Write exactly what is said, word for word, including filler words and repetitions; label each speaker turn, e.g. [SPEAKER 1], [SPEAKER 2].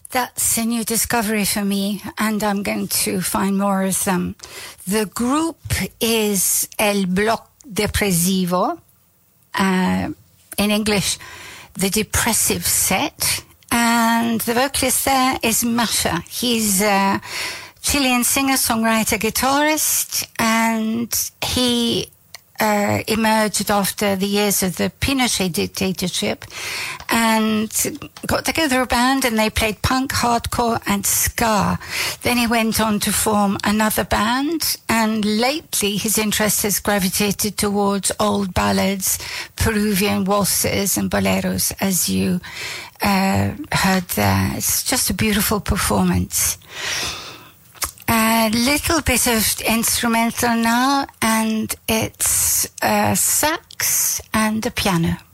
[SPEAKER 1] That's a new discovery for me, and I'm going to find more of them. The group is El Bloc Depresivo, uh, in English, the Depressive Set, and the vocalist there is Masha. He's a Chilean singer, songwriter, guitarist, and he Uh, emerged after the years of the Pinochet dictatorship and got together a band, and they played punk, hardcore and ska. Then he went on to form another band, and lately his interest has gravitated towards old ballads, Peruvian waltzes and boleros, as you uh, heard there. It's just a beautiful performance. A little bit of instrumental now, and it's uh, sax and the piano.